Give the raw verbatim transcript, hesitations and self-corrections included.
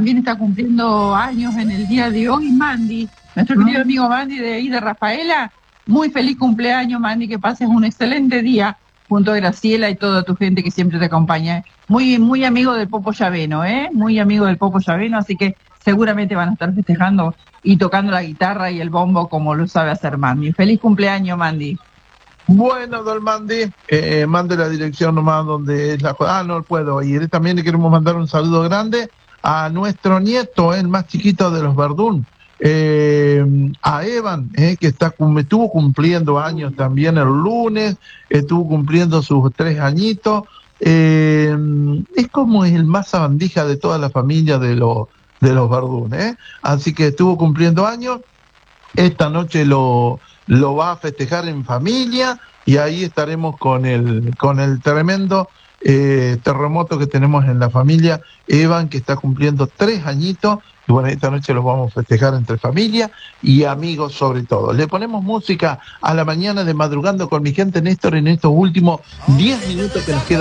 también está cumpliendo años en el día de hoy, Mandy, nuestro querido amigo Mandy de ahí de Rafaela. Muy feliz cumpleaños, Mandy, que pases un excelente día junto a Graciela y toda tu gente que siempre te acompaña. Muy, muy amigo del Popo Llaveno, ¿eh? Muy amigo del Popo Llaveno, así que seguramente van a estar festejando y tocando la guitarra y el bombo como lo sabe hacer Mandy. Feliz cumpleaños, Mandy. Bueno, don Mandy, eh, mande la dirección nomás donde es la... Ah, no puedo ir. También le queremos mandar un saludo grande a nuestro nieto, el más chiquito de los Verdún, eh, a Evan, eh, que está estuvo cumpliendo años también el lunes, estuvo cumpliendo sus tres añitos. Eh, es como el más sabandija de toda la familia de los, de los Verdún, eh. Así que estuvo cumpliendo años. Esta noche lo, lo va a festejar en familia y ahí estaremos con el, con el tremendo eh, terremoto que tenemos en la familia. Evan, que está cumpliendo tres añitos, y bueno, esta noche lo vamos a festejar entre familia y amigos sobre todo. Le ponemos música a la mañana de Madrugando con mi gente, Néstor, en estos últimos diez minutos que nos quedan.